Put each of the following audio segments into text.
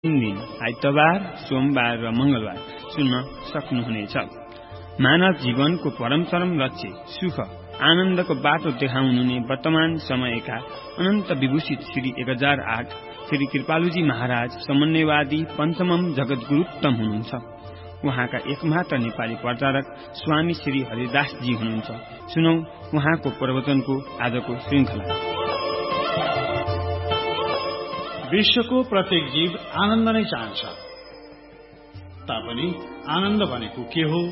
3 दिन आइतबार, सोमबार र मंगलबार सुन्न सक्नुहुनेछ। मानव जीवनको परमचरम लक्ष्य सुख आनन्दको बाटो देखाउनु वर्तमान समयका अनन्त विभूषित श्री 1008 श्री कृपालुजी महाराज समन्वयवादी पञ्चमम जगद्गुरुत्तम हुनुहुन्छ। उहाँका एकमात्र नेपाली प्रचारक स्वामी श्री हरिदासजी हुनुहुन्छ। सुनौ उहाँको प्रवचनको आजको श्रृंखला। विश्वको प्रत्येक जीव आनन्द नै चाहन्छ, तापनि आनन्द भनेको के हो,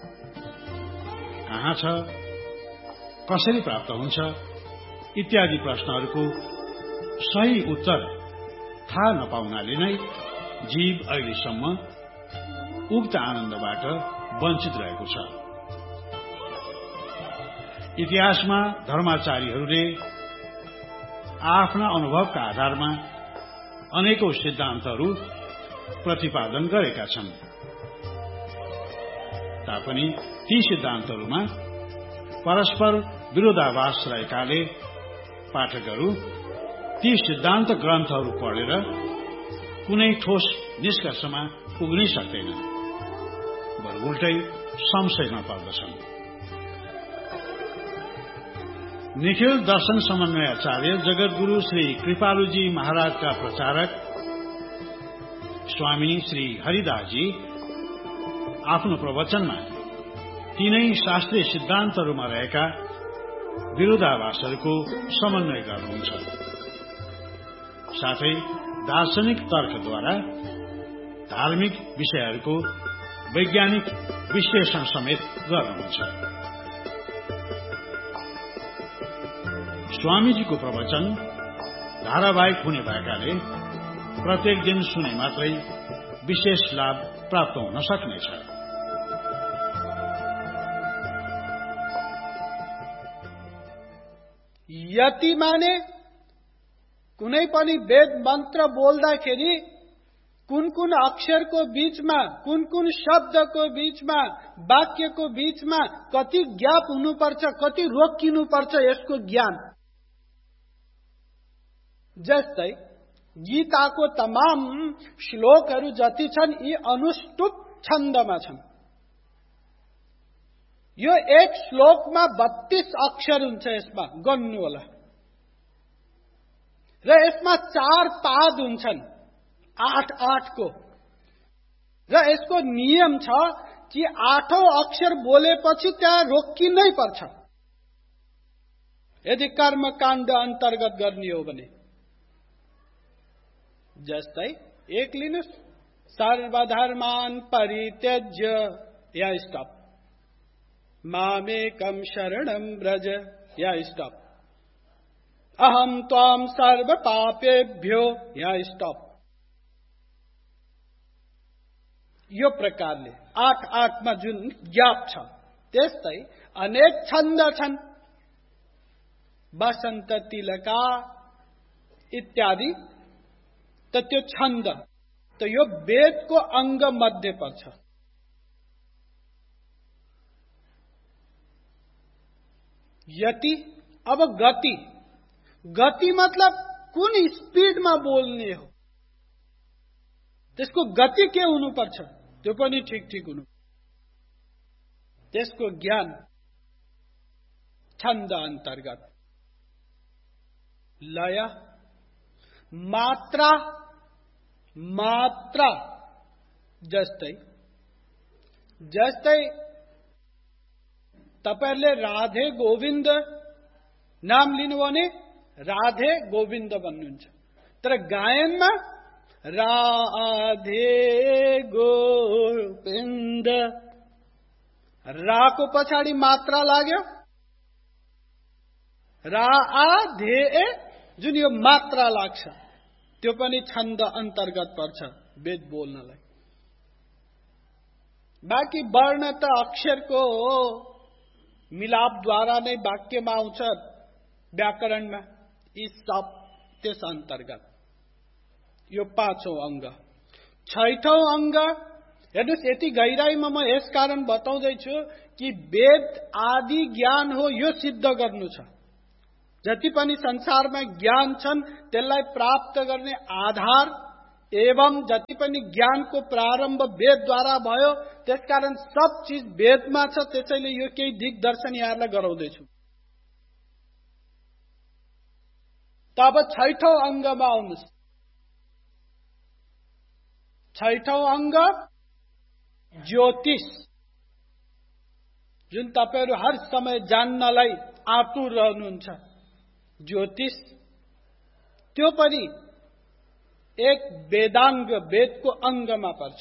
कहाँ छ, कसरी प्राप्त हुन्छ इत्यादि प्रश्नहरूको सही उत्तर थाहा नपाउनाले नै जीव अहिलेसम्म उक्त आनन्दबाट वञ्चित रहेको छ। इतिहासमा धर्माचार्यहरूले आफ्ना अनुभवका आधारमा अनेकौं सिद्धान्तहरू प्रतिपादन गरेका छन्, तापनि ती सिद्धान्तहरूमा परस्पर विरोधाभास रहेकाले पाठकहरू ती सिद्धान्त ग्रन्थहरू पढेर कुनै ठोस निष्कर्षमा पुग्नै सक्दैनन्, बरु उल्टै संशयमा पर्दछन्। निखिल दर्शन समन्वयाचार्य जगद्गुरु श्री कृपालुजी महाराजका प्रचारक स्वामी श्री हरिदासजी आफ्नो प्रवचनमा तीनै शास्त्रीय सिद्धान्तहरूमा रहेका विरोधाभासहरूको समन्वय गर्नुहुन्छ, साथै दार्शनिक तर्कद्वारा धार्मिक विषयहरूको वैज्ञानिक विश्लेषण समेत गर्नुहुन्छ। स्वामीजीको प्रवचन धारावाहिक हुने भएकाले प्रत्येक दिन सुने मात्रै विशेष लाभ प्राप्त हुन सक्नेछ। यति माने कुनै पनि वेद मन्त्र बोल्दाखेरि कुन कुन अक्षरको बीचमा, कुन कुन शब्दको बीचमा, वाक्यको बीचमा कति ग्याप हुनुपर्छ, कति रोकिनुपर्छ, यसको ज्ञान। जस्तै गीताको तमाम श्लोकहरू जति छन् यी अनुष्टुप छन्दमा छन्। यो एक श्लोकमा 32 अक्षर हुन्छ, यसमा गन्नु होला। र यसमा 4 पाद हुन्छन्, 8-8 को। र यसको नियम छ कि 8औं अक्षर बोलेपछि त्यहाँ रोकिनै पर्छ, यदि कर्मकाण्ड अन्तर्गत गर्ने हो भने। जस्तै एक लिनुस्, सर्वधर्मान परित्यज्य, या स्टप। मामेकं शरणं व्रज, या स्टप। अहम त्वाम सर्व पापेभ्यो, या स्टप। यो प्रकारले 8-8 मा जुन ग्याप छ, त्यस्तै अनेक छन्द छन्, बसन्त तिलका इत्यादि। त त्यो छन्द त यो वेदको अंग मध्ये पर्छ। यति। अब गति, गति मतलब कुन स्पिडमा बोल्ने हो, त्यसको गति के हुनुपर्छ, त्यो पनि ठीक ठीक हुनु। त्यसको ज्ञान छन्द अन्तर्गत। लय, मात्रा, मात्रा। जस्तै तपाईहरुले राधे गोविन्द नाम लिनु भने राधे गोविन्द भन्नुहुन्छ, तर गायनमा राधे गोविन्द, राको पछाडि मात्रा लाग्यो, राधे जुन यो मात्रा लाग्छ त्यो पनि छन्द अन्तर्गत पर्छ वेद बोल्नलाई। बाँकी वर्ण त अक्षरको मिलापद्वारा नै वाक्यमा आउँछ व्याकरणमा, यी सब त्यस अन्तर्गत। यो 5औं अंग। 6औं अंग हेर्नुस्, यति गहिराईमा म यस कारण बताउँदैछु कि वेद आदि ज्ञान हो यो सिद्ध गर्नु छ। जति पनि संसारमा ज्ञान छन् त्यसलाई प्राप्त गर्ने आधार एवं जति पनि ज्ञानको प्रारम्भ वेदद्वारा भयो, त्यसकारण सब चिज वेदमा छ। त्यसैले यो केही दिग्दर्शन यहाँलाई गराउँदैछु। तब 6औं अङ्गमा आउनुहोस्। 6औं अङ्ग ज्योतिष, जुन तपाईहरु हर समय जान्नलाई आतुर रहनुहुन्छ। ज्योतिष त्यो पनि एक वेदांग, वेदको अंगमा पर्छ।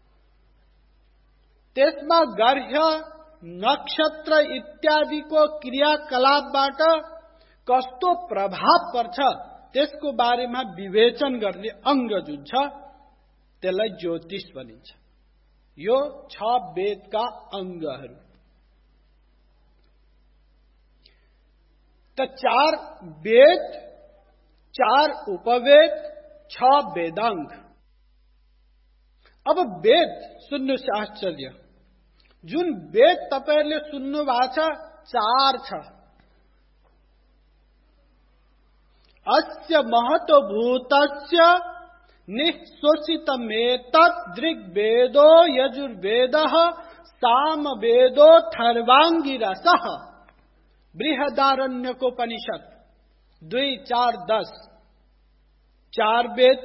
त्यसमा ग्रह, नक्षत्र इत्यादिको क्रियाकलापबाट कस्तो प्रभाव पर्छ त्यसको बारेमा विवेचन गर्ने अंग जुन छ त्यसलाई ज्योतिष भनिन्छ। यो 6 वेदका अंगहरू। त 4 वेद, 4 उपवेद, 6 वेदांग। अब वेद सुन्नुस् आश्चर्य। जुन वेद तपाईहरुले सुन्नु भएको छ 4 छ। अस्य महतोभूतस्य निःशोषितमेतत् दृग्वेदो यजुर्वेदः सामवेदोऽथर्वाङ्गिरसः। बृहदारण्यकोपनिषद 2:4-10। 4 वेद,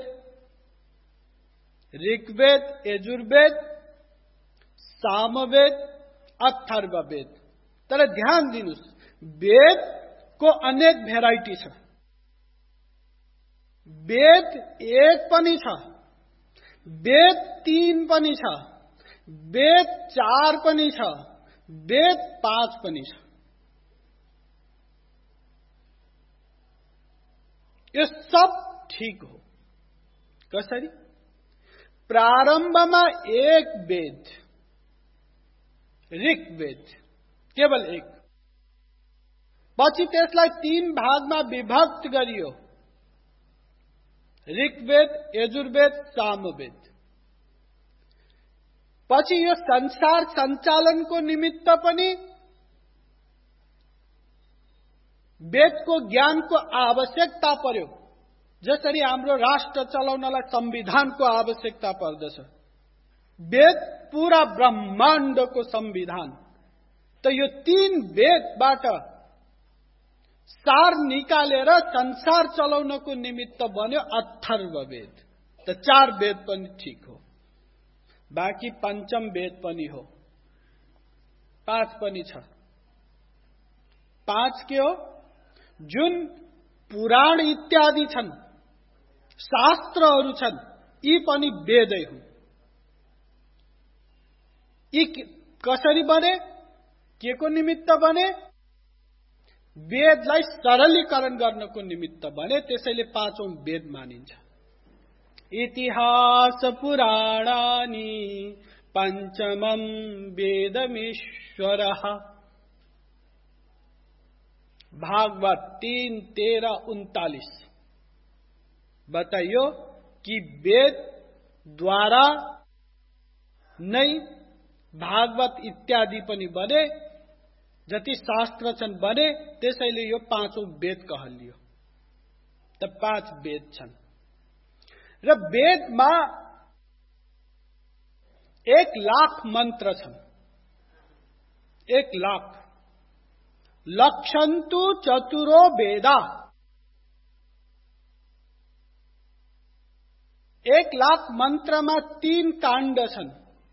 ऋग्वेद, यजुर्वेद, सामवेद, अथर्ववेद। तर ध्यान दिनुस्, वेद को अनेक भेराइटी छ। वेद 1 पनि छ, वेद 3 पनि छ, वेद 4 पनि छ, वेद 5 पनि छ। यो सब ठीक हो। कसरी? प्रारम्भमा 1 वेद, ऋग्वेद, केवल 1। पछि त्यसलाई 3 भागमा विभक्त गरियो। ऋग्वेद, यजुर्वेद, सामवेद। पछि यो संसार सञ्चालनको निमित्त पनि वेदको ज्ञानको आवश्यकता पर्यो। जसरी हाम्रो राष्ट्र चलाउनलाई संविधानको आवश्यकता पर्दछ। वेद पूरा ब्रह्माण्डको संविधान। त यो 3 वेदबाट सार निकालेर संसार चलाउनको निमित्त बन्यो अथर्ववेद। त 4 वेद पनि ठीक हो। बाँकी पंचम वेद पनि हो। 5 पनि छ। 5 के हो? जुन पुराण इत्यादि छन्, शास्त्रहरू छन्, यी पनि वेदै हुन्। यी कसरी बने? के को निमित्त बने? वेदलाई सरलीकरण गर्नको निमित्त बने। त्यसैले 5औं वेद मानिन्छ। इतिहास पुराणानि पंचमं वेदमीश्वरः। भागवत 3:13-39 बताइयो कि वेद द्वारा नै भागवत इत्यादि पनि बने, जति शास्त्र छन् बने। त्यसैले यो 5औं वेद कहलियो। त 5 वेद छन्। र वेदमा 1,00,000 मन्त्र छन्। 1,00,000। लक्षन्तु चतुरो वेदा। 1,00,000 मन्त्रमा 3 काण्ड छन्।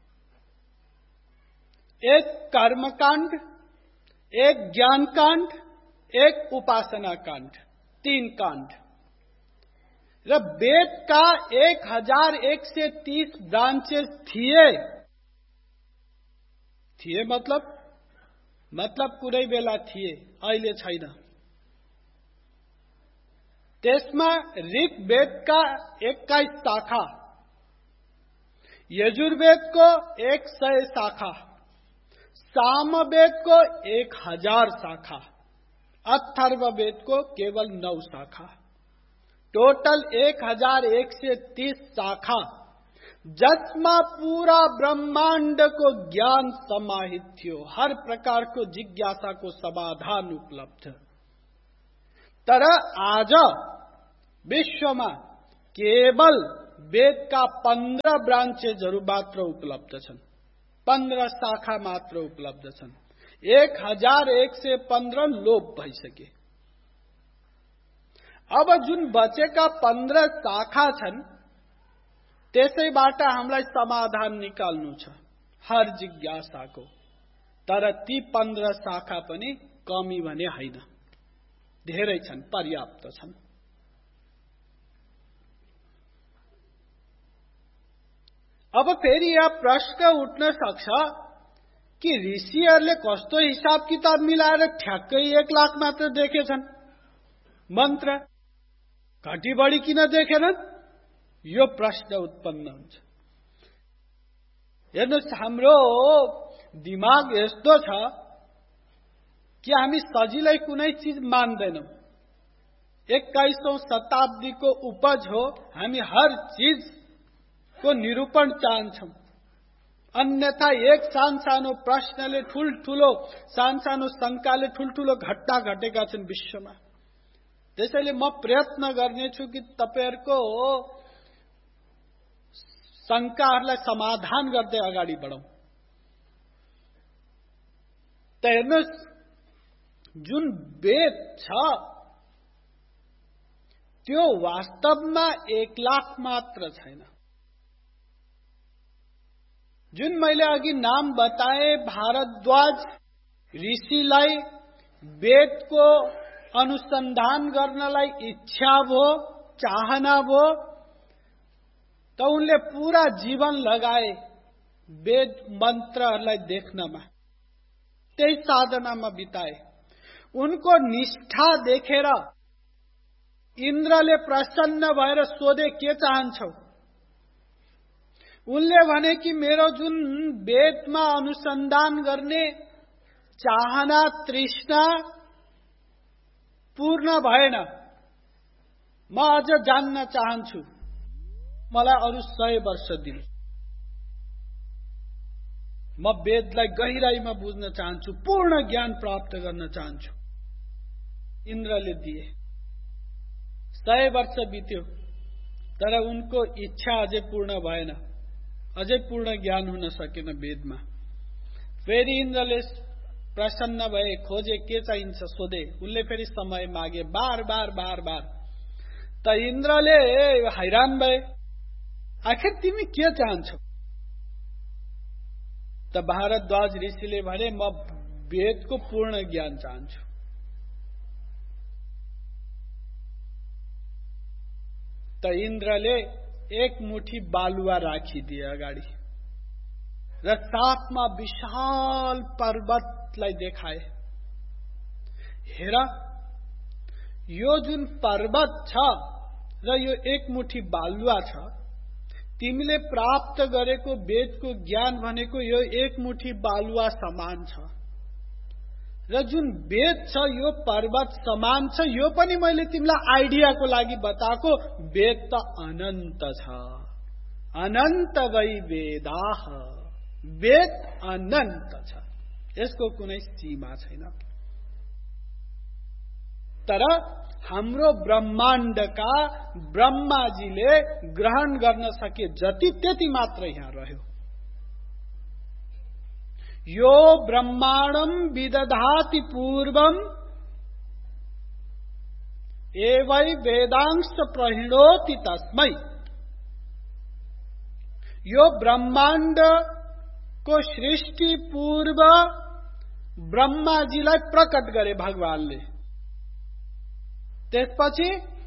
एक कर्मकाण्ड, एक ज्ञान काण्ड, एक उपासना काण्ड। 3 काण्ड। र वेद का 1130 ब्रांचेस थिए। मतलब कुनै बेला थिए, अहिले छैन। त्यसमा ऋग्वेदका 21 शाखा, यजुर्वेदको 100 शाखा, सामवेदको 1000 शाखा, अथर्ववेदको केवल 9 शाखा। टोटल 1130 शाखा, जसमा पूरा ब्रह्माण्डको ज्ञान समाहित थियो। हर प्रकारको जिज्ञासाको समाधान उपलब्ध। तर आज विश्वमा केवल वेदका 15 ब्रान्चेजहरू मात्र उपलब्ध छन्, 15 शाखा मात्र उपलब्ध छन्। 1115 लोप भइसके। अब जुन बचेका 15 शाखा छन् त्यसैबाट हामीलाई समाधान निकाल्नु छ हर जिज्ञासाको। तर ती 15 शाखा पनि कमी भने होइन, धेरै छन्, पर्याप्त छन्। अब फेरि यहाँ प्रश्न उठ्न सक्छ कि ऋषिहरूले कस्तो हिसाब किताब मिलाएर ठ्याक्कै 1 लाख मात्र देखेछन्, मन्त्र घटी बढी किन देखेनन्? यो प्रश्न उत्पन्न हुन्छ। हेर्नुहोस्, हाम्रो दिमाग यस्तो छ कि हामी सजिलै कुनै चीज मान्दैनौं। 21औं शताब्दीको उपज हो, हामी हर चीज को निरूपण चाहन्छौं। अन्यथा एक सानो प्रश्नले ठूल्ठूलो, सानो शंकाले ठूल्ठूलो घटना घटेका छन् विश्वमा। त्यसैले म प्रयत्न गर्नेछु कि तपाईहरुको शंकाहरूलाई समाधान गर्दै अगाडि बढौं। त हेर्नुस्, जुन वेद छ त्यो वास्तवमा 1 लाख मात्र छैन। जुन मैले अघि नाम बताए, भारद्वाज ऋषिलाई वेदको अनुसन्धान गर्नलाई इच्छा भो, चाहना भो, त उनले पूरा जीवन लगाए वेद मन्त्रहरूलाई देख्नमा, त्यही साधनामा बिताए। उनको निष्ठा देखेर इन्द्रले प्रसन्न भएर सोधे, के चाहन्छौ? उनले भने कि मेरो जुन वेदमा अनुसन्धान गर्ने चाहना, तृष्णा पूर्ण भएन, म अझ जान्न चाहन्छु, मलाई अरु 100 वर्ष दिनु। म वेदलाई गहिराईमा बुझ्न चाहन्छु, पूर्ण ज्ञान प्राप्त गर्न चाहन्छु। इन्द्रले दिए। 100 वर्ष बित्यो, तर उनको इच्छा अझै पूर्ण भएन, अझै पूर्ण ज्ञान हुन सकेन वेदमा। फेरि इन्द्रले प्रसन्न भए, खोजे, के चाहिन्छ सोधे। उनले फेरि समय मागे, बार बार। त इन्द्रले हैरान भए, आखिर तिमी के चाहन्छौ? त भारद्वाज ऋषिले भने, म वेदको पूर्ण ज्ञान चाहन्छु। त इन्द्रले 1 मुठी बालुवा राखिदिए अगाडि र साथमा विशाल पर्वतलाई देखाए। हेर, यो जुन पर्वत छ र यो 1 मुठी बालुवा छ, तिमीले प्राप्त गरेको वेदको ज्ञान भनेको यो 1 मुठी बालुवा समान छ। र जुन वेद छ यो पर्वत समान छ। यो पनि मैले तिमीलाई आइडियाको लागि बताएको। वेद त अनन्त छ, अनन्त वै वेदाः, वेद अनन्त छ, यसको कुनै सीमा छैन। तर हाम्रो ब्रह्माण्डका ब्रह्माजीले ग्रहण गर्न सके जति त्यति मात्र यहाँ रह्यो। यो ब्रह्माण्डम विदधाति पूर्वम एवै वेदांश प्रहिणोति तस्मै। यो ब्रह्माण्ड को सृष्टि पूर्व ब्रह्माजीलाई प्रकट गरे भगवानले। त्यसपछि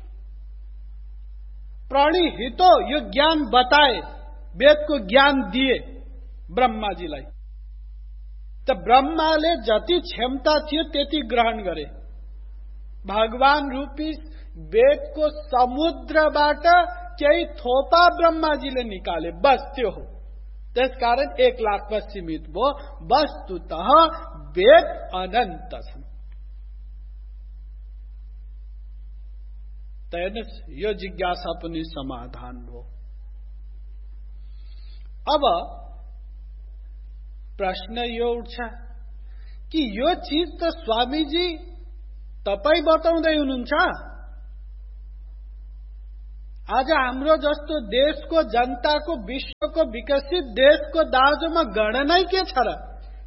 प्रणिहितो यो ज्ञान बताए, वेदको ज्ञान दिए ब्रह्माजीलाई। त ब्रह्माले जति क्षमता थियो त्यति ग्रहण गरे। भगवान रूपी वेदको समुद्रबाट केही थोपा ब्रह्माजीले निकाले, बस त्यो हो। त्यसकारण 1 लाखमा सीमित भयो। वस्तुतः वेद अनन्त छन्। त हेर्नुहोस्, यो जिज्ञासा पनि समाधान भयो। अब प्रश्न यो उठ्छ कि यो चीज त स्वामीजी तपाई बताउँदै हुनुहुन्छ, आज हाम्रो जस्तो देशको जनताको विश्वको विकसित देशको दाजुमा गणनै के छ र?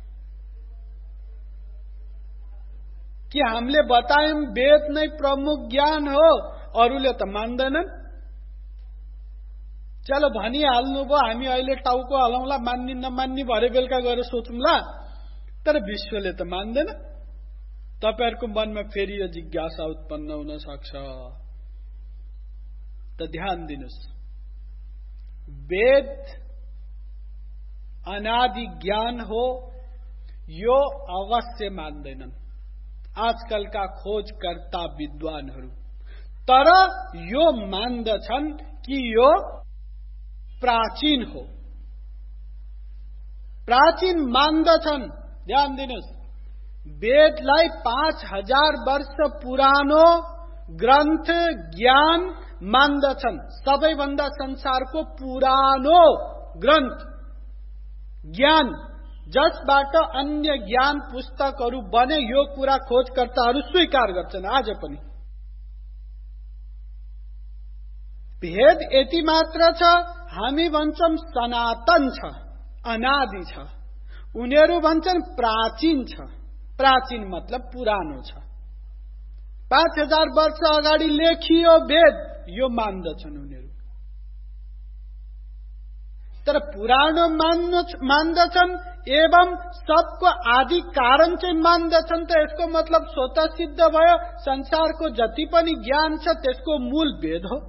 कि हामीले बतायौं वेद नै प्रमुख ज्ञान हो, अरूले त मान्दैनन्। चलो भनिहाल्नुभयो, हामी अहिले टाउको हलाउँला, मान्ने नमान्ने भरे बेलुका गएर सोचौँला, तर विश्वले त मान्दैन। तपाईहरुको मनमा फेरि यो जिज्ञासा उत्पन्न हुन सक्छ। त ध्यान दिनुस्, वेद अनादि ज्ञान हो, यो अवश्य मान्दैनन् आजकलका खोजकर्ता विद्वानहरू। तर यो मान्दछन् कि यो प्राचीन हो, प्राचीन मान्दछन्। ध्यान दिनुस्, वेदलाई 5000 वर्ष पुरानो ग्रन्थ ज्ञान मान्दछन्। सबैभन्दा संसारको पुरानो ग्रन्थ ज्ञान, जसबाट अन्य ज्ञान पुस्तकहरू बने, यो कुरा खोजकर्ताहरू स्वीकार गर्छन् आज पनि। भेद यति मात्र छ, हामी भन्छौं सनातन छ, अनादि छ, उनीहरू भन्छन् प्राचीन छ। प्राचीन मतलब पुरानो छ। 5000 वर्ष अगाडि लेखियो वेद, यो मान्दछन् उनीहरू। तर पुरानो मान्दछन् एवं सबको आदि कारण चाहिँ मान्दछन्, त यसको मतलब स्वतः सिद्ध भयो संसारको जति पनि ज्ञान छ त्यसको मूल वेद हो।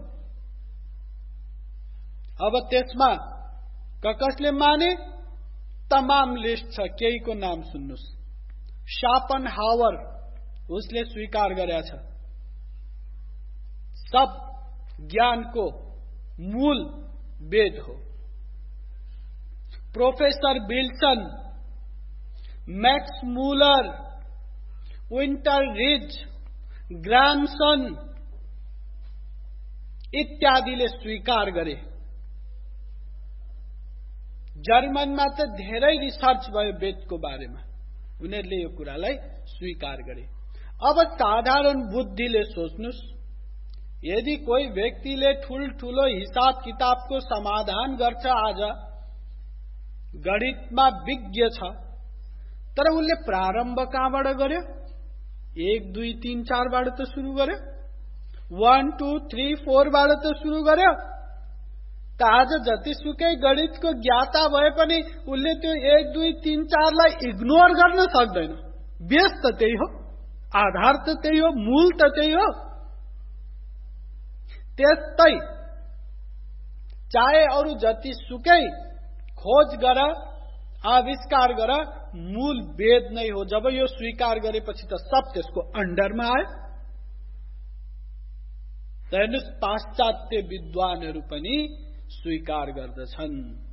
अब त्यसमा कसले माने? तमाम लिस्ट छ, केहीको नाम सुन्नुस्। शापनहावर, उसले स्वीकार गरेका छ सब ज्ञानको मूल वेद हो। Professor Wilson, Max Muller, winter ridge, ग्रामसन इत्यादिले स्वीकार गरे। जर्मनमा त धेरै रिसर्च भयो वेदको बारेमा, उनीहरूले यो कुरालाई स्वीकार गरे। अब साधारण बुद्धिले सोच्नुस्, यदि कोही व्यक्तिले ठूल्ठूलो हिसाब किताबको समाधान गर्छ, आज गणितमा विज्ञ छ, तर उसले प्रारम्भ कहाँबाट गर्यो? 1 2 3 4 बाट त सुरु गर्यो, 1 2 3 4 बाट त सुरु गर्यो। त आज जतिसुकै गणितको ज्ञाता भए पनि उसले त्यो 1 2 3 4 लाई इग्नोर गर्न सक्दैन। बेस त त्यही हो, आधार त त्यही हो, मूल त त्यही हो। त्यस्तै चाहे अरू जतिसुकै खोज गर, आविष्कार गर, मूल वेद नै हो। जब यो स्वीकार गरेपछि त सब त्यसको अन्डरमा आयो। हेर्नुस्, पाश्चात्य विद्वानहरू पनि स्वीकार गर्दछन्।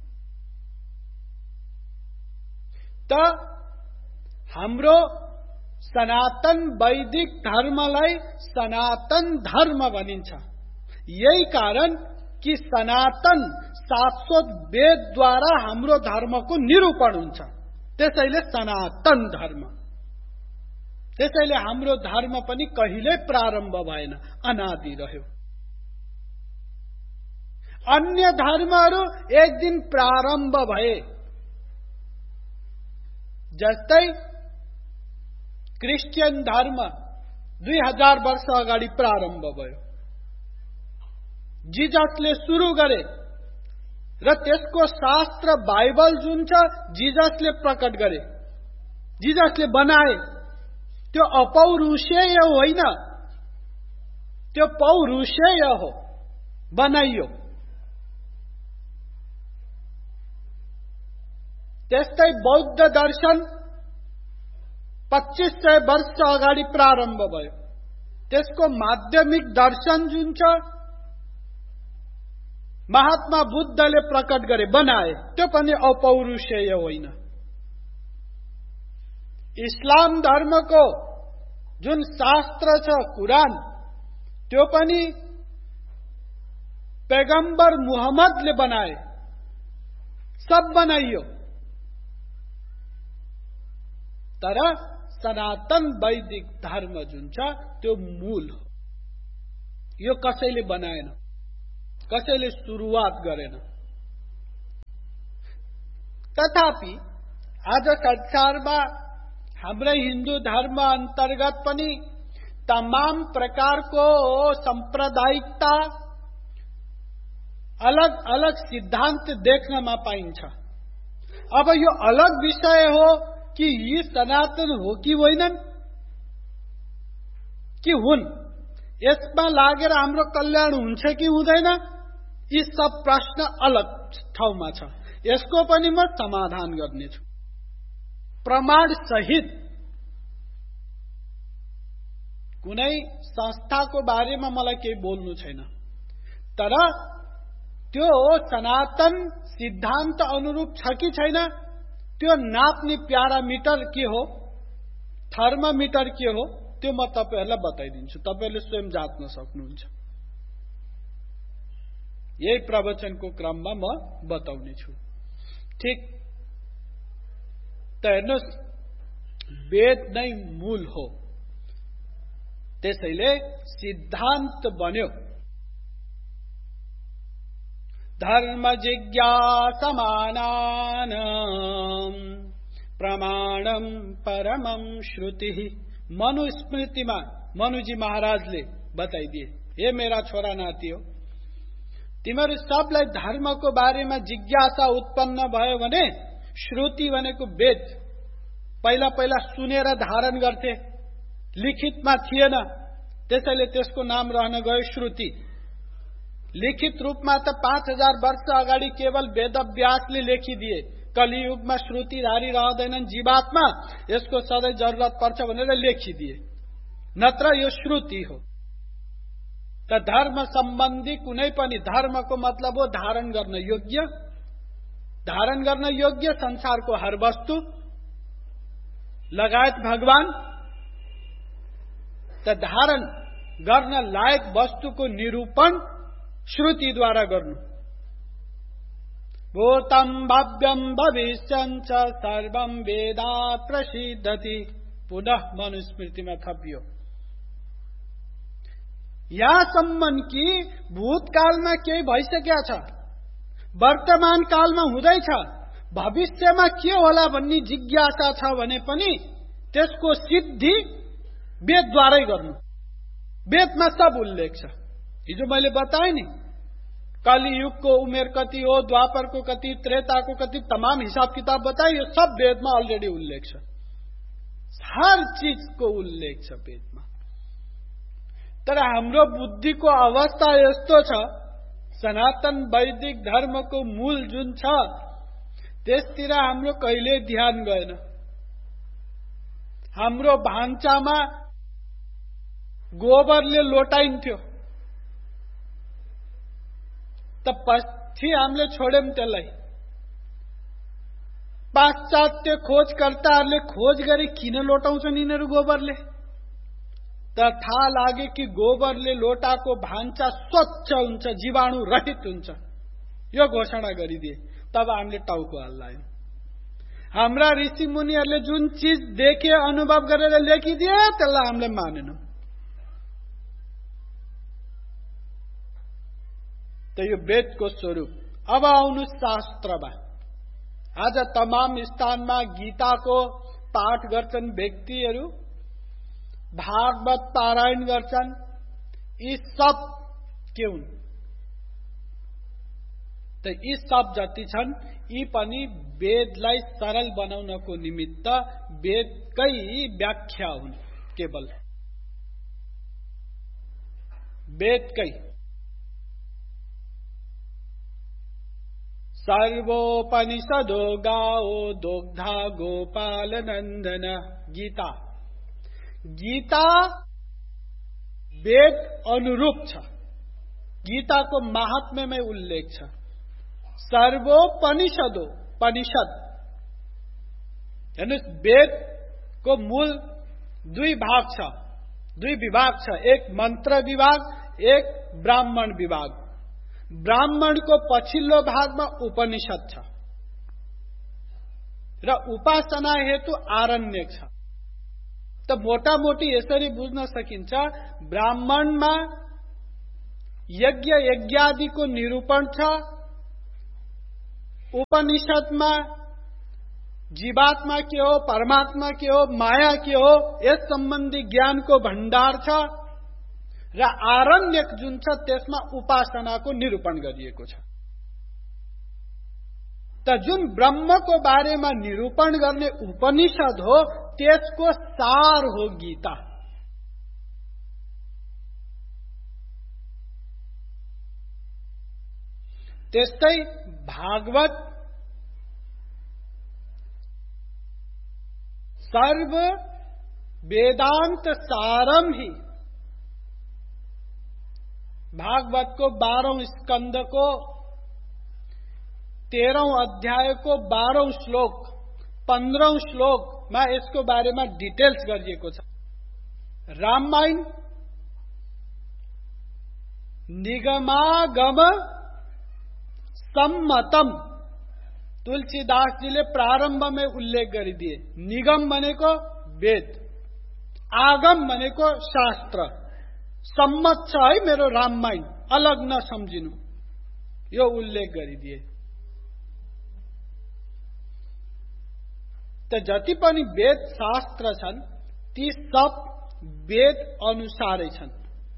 त हाम्रो सनातन वैदिक धर्मलाई सनातन धर्म भनिन्छ। यही कारण कि सनातन शाश्वत वेदद्वारा हाम्रो धर्मको निरूपण हुन्छ, त्यसैले सनातन धर्म। त्यसैले हाम्रो धर्म पनि कहिल्यै प्रारम्भ भएन, अनादि रह्यो। अन्य धर्महरू एक दिन प्रारम्भ भए, जस्तै क्रिस्चियन धर्म 2000 वर्ष अगाडि प्रारम्भ भयो। जिजसले सुरु गरे र त्यसको शास्त्र बाइबल जुन छ जिजसले प्रकट गरे, जिजसले बनाए। त्यो अपौरुषेय होइन, त्यो पौरुषेय हो, बनाइयो। त्यस्तै बौद्ध दर्शन 2500 वर्ष अगाडि प्रारम्भ भयो। त्यसको माध्यमिक दर्शन जुन छ महात्मा बुद्धले प्रकट गरे, बनाए, त्यो पनि अपौरुषेय होइन। इस्लाम धर्मको जुन शास्त्र छ कुरान, त्यो पनि पैगम्बर मुहम्मदले बनाए, सब बनाइयो। तर सनातन वैदिक धर्म जुन छ त्यो मूल हो, यो कसैले बनाएन। कसैले सुरुवात गरेन। तथापि आज संसारमा हाम्रै हिन्दू धर्म अन्तर्गत पनि तमाम प्रकारको सांप्रदायिकता, अलग अलग सिद्धान्त देख्नमा पाइन्छ। अब यो अलग विषय हो कि यी सनातन हो कि होइनन् कि हुन्, यसमा लागेर हाम्रो कल्याण हुन्छ कि हुँदैन, यी सब प्रश्न अलग ठाउँमा छ। यसको पनि म समाधान गर्नेछु प्रमाण सहित। कुनै संस्थाको बारेमा मलाई केही बोल्नु छैन, तर त्यो सनातन सिद्धान्त अनुरूप छ कि छैन, त्यो नाप्ने प्यारामिटर के हो, थर्मामिटर के हो, त्यो म तपाईहरुलाई बताइदिन्छु। तपाईहरुले स्वयं जाँच्न सक्नुहुन्छ। यही प्रवचनको क्रममा म बताउने छु। ठीक त हेर्नुस्, वेद नै मूल हो, त्यसैले सिद्धान्त बन्यो। धर्म जिज्ञासमानानां प्रमाणम परमं श्रुति। मनुस्मृतिमा मनुजी महाराजले बताइदिए, हे मेरा छोरा नाति हो, तिमीहरू सबलाई धर्मको बारेमा जिज्ञासा उत्पन्न भयो भने श्रुति भनेको वेद। पहिला पहिला सुनेर धारण गर्थे, लिखितमा थिएन, त्यसैले त्यसको नाम रहन गयो श्रुति। लिखित रूपमा त 5000 वर्ष अगाडि केवल वेदव्यासले लेखिदिए। कलियुगमा श्रुतिधारी रहँदैनन् जीवात्मा, यसको सधैँ जरुरत पर्छ भनेर लेखिदिए, नत्र यो श्रुति हो। त धर्म सम्बन्धी कुनै पनि, धर्मको मतलब हो धारण गर्न योग्य, धारण गर्न योग्य संसारको हर वस्तु लगायत भगवान। त धारण गर्न लायक वस्तुको निरूपण श्रुतिद्वारा गर्नु। भूतं भव्यं भविष्यं च सर्वं वेदात् प्रसिद्धति। पुनः मनुस्मृतिमा थपियो। यहाँसम्म कि भूतकालमा केही भइसकेको छ, वर्तमान कालमा हुँदैछ, भविष्यमा के होला भन्ने जिज्ञासा छ भने पनि त्यसको सिद्धि वेदद्वारै गर्नु। वेदमा सब उल्लेख छ। हिजो मैले बताएँ नि, कलियुगको उमेर कति हो, द्वापरको कति, त्रेताको कति, तमाम हिसाब किताब बताए। यो सब वेदमा अलरेडी उल्लेख छ। हर चीजको उल्लेख छ वेदमा। तर हाम्रो बुद्धिको अवस्था यस्तो छ, सनातन वैदिक धर्मको मूल जुन छ त्यसतिर हाम्रो कहिले ध्यान गएन। हाम्रो भान्चामा गोबरले लोटाइन्थ्यो, त पछि हामीले छोड्यौं त्यसलाई। पाश्चात्य खोजकर्ताहरूले खोज गरे किन लोटाउँछन् यिनीहरू गोबरले, त थाहा लाग्यो कि गोबरले लोटाको भान्चा स्वच्छ हुन्छ, जीवाणु रहित हुन्छ। यो घोषणा गरिदिए, तब हामीले टाउको हल्लायौं। हाम्रा ऋषि मुनिहरूले जुन चीज देखे, अनुभव गरेर लेखिदिए, त्यसलाई हामीले मानेनौं। त यो वेदको स्वरूप। अब आउनु शास्त्रमा। आज तमाम स्थानमा गीताको पाठ गर्छन् व्यक्तिहरू, भागवत पारायण गर्छन्। यी सब के हुन् त यी सब जति छन्, यी पनि वेदलाई सरल बनाउनको निमित्त वेदकै व्याख्या हुन्। केवल वेदकै। सर्वोपनिषदो गाओ दोग्धा गोपाल नंदन। गीता, गीता वेद अनुरूप छ। गीताको महात्म्यमै उल्लेख छ। सर्वोपनिषदो, परिषद हेर्नुस्, वेदको मूल दुई भाग छ, दुई विभाग छ। एक मन्त्र विभाग, एक ब्राह्मण विभाग। ब्राह्मणको पछिल्लो भागमा उपनिषद छ र उपासना हेतु आरण्यक छ। त मोटामोटी यसरी बुझ्न सकिन्छ, ब्राह्मणमा यज्ञ यज्ञादिको निरूपण छ। उपनिषदमा जीवात्मा के हो, परमात्मा के हो, माया के हो, यस सम्बन्धी ज्ञानको भण्डार छ र आरण्यक जुन छ त्यसमा उपासनाको निरूपण गरिएको छ। त जुन ब्रह्मको बारेमा निरूपण गर्ने उपनिषद हो त्यसको सार हो गीता। त्यस्तै भागवत सर्व वेदांत सारम ही, भागवतको 12औं स्कन्धको 13औं अध्यायको 12औं श्लोक 15औं श्लोकमा यसको बारेमा डिटेल्स गरिएको छ। रामायण निगमागम सम्मतम, तुलसीदासजीले प्रारम्भमै उल्लेख गरिदिए। निगम भनेको वेद, आगम भनेको शास्त्र, सम्मत छ है मेरो रामायण, अलग नसम्झिनु, यो उल्लेख गरिदिए। त जति पनि वेद शास्त्र छन् ती सब वेद अनुसारै छन्।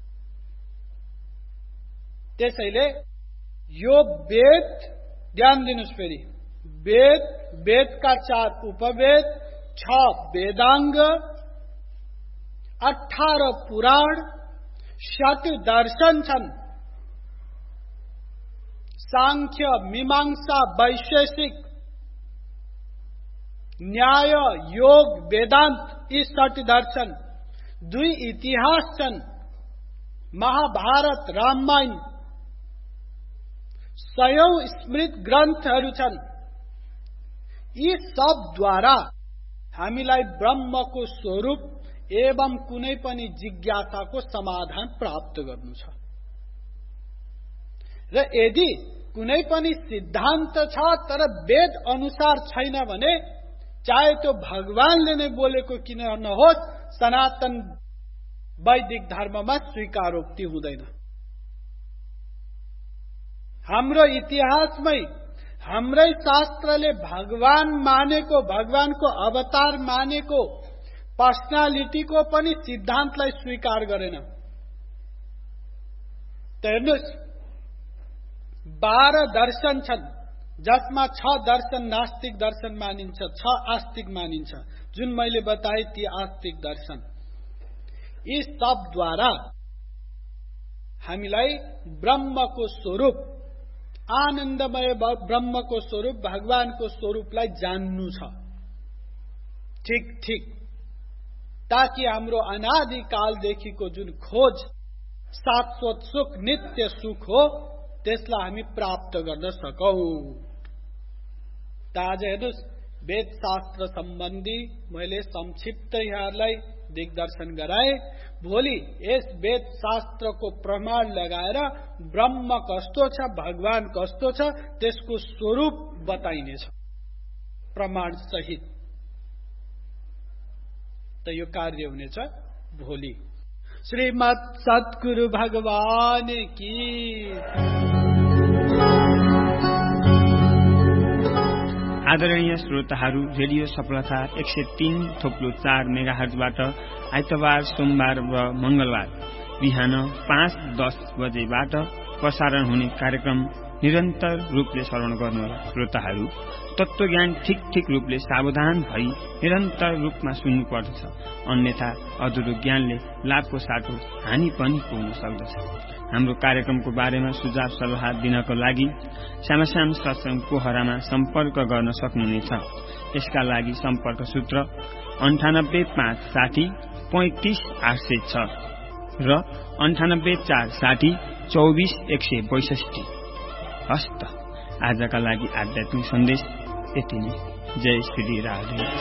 त्यसैले यो वेद, ध्यान दिनुस् फेरि, वेद, वेदका 4 उपवेद, 6 वेदांग, 18 पुराण, 7 दर्शन छन्। सांख्य, मीमांसा, वैशेषिक, न्याय, योग, वेदांत, यी 7 दर्शन। 2 इतिहास छन्, महाभारत, रामायण, 100 स्मृत ग्रन्थहरू छन्। यी सबद्वारा हामीलाई ब्रह्मको स्वरूप एवं कुनै पनि जिज्ञासाको समाधान प्राप्त गर्नु छ। र यदि कुनै पनि सिद्धान्त छ तर वेद अनुसार छैन भने चाहे त्यो भगवानले नै बोलेको किन नहोस्, सनातन वैदिक धर्ममा स्वीकारोक्ति हुँदैन। हाम्रो इतिहासमै हाम्रै शास्त्रले भगवान मानेको, भगवानको अवतार मानेको पर्सनालिटीको पनि सिद्धान्तलाई स्वीकार गरेन। त हेर्नुस्, 12 दर्शन छन् जसमा 6 दर्शन नास्तिक दर्शन मानिन्छ, 6 आस्तिक मानिन्छ। जुन मैले बताए ती आस्तिक दर्शन। यी सबद्वारा हामीलाई ब्रह्मको स्वरूप, आनन्दमय ब्रह्मको स्वरूप, भगवानको स्वरूपलाई जान्नु छ। ठीक, ताकि हाम्रो अनादिकालदेखिको जुन खोज शाश्वत सुख, नित्य सुख हो, त्यसलाई हामी प्राप्त गर्न सकौं। आज हेर्नुस्, वेद शास्त्र सम्बन्धी मैले संक्षिप्त यहाँलाई दिग्दर्शन गराए। भोलि यस वेद शास्त्रको प्रमाण लगाएर ब्रह्म कस्तो छ, भगवान कस्तो छ, त्यसको स्वरूप बताइनेछ प्रमाण सहित। त यो कार्य हुनेछ भोलि। श्रीमद् सद्गुरु भगवान की। आदरणीय श्रोताहरू, रेडियो सफलता 103.4 मेगाहर्जबाट आइतबार, सोमबार र मंगलबार बिहान 5:10 बजेबाट प्रसारण हुने कार्यक्रम निरन्तर रूपले श्रवण गर्नुहोला। श्रोताहरू, तत्त्वज्ञान ठीक रूपले सावधान भई निरन्तर रूपमा सुन्नुपर्दछ, अन्यथा अधुरो ज्ञानले लाभको साटो हानि पनि पुग्न सक्दछ। हाम्रो कार्यक्रमको बारेमा सुझाव सल्लाह दिनको लागि श्यामश्याम सत्संग पोखरामा सम्पर्क गर्न सक्नुहुनेछ। यसका लागि सम्पर्क सूत्र 9856 35806 र 9846 24162। हस्त आजका लागि आध्यात्मिक सन्देश यति नै। जय श्री राधे।